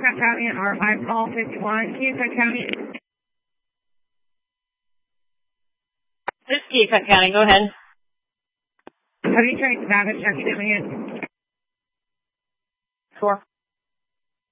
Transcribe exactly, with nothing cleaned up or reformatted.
Keokuk County and R five call fifty-one, Keokuk County. This is Keokuk County, go ahead. Have you tried tobacco checking it, man? Sure.